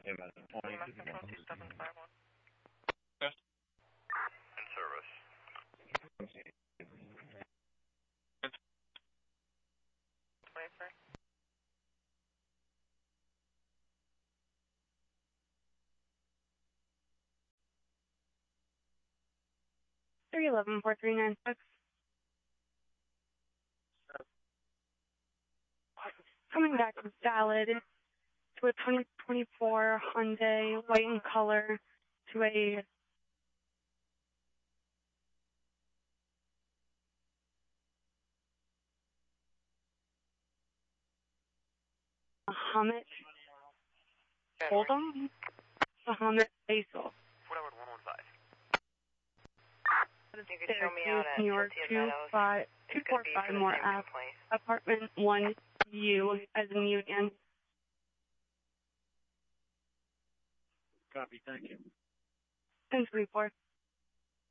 MS 2751. Yes. In service. It's 23. Three 11-4396. Coming back with Salad to a 2024 Hyundai, white in color, to a Muhammad. Hold on. Muhammad Faisal. Forward 115. You can show me out at New York 245 more F, apartment 1U as in Union. Copy, thank you. 1034.